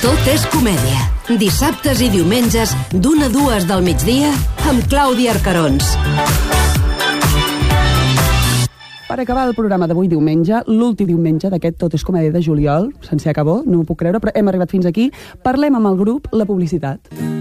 Tot és comèdia. Dissabtes i diumenges, d'1 a 2 del migdia, amb Clàudia Arcarons. Per acabar el programa d'avui diumenge, l'últim diumenge d'aquest Tot és comèdia de juliol, sense acabó, no m'ho puc creure, però hem arribat fins aquí, parlem amb el grup La Publicitat.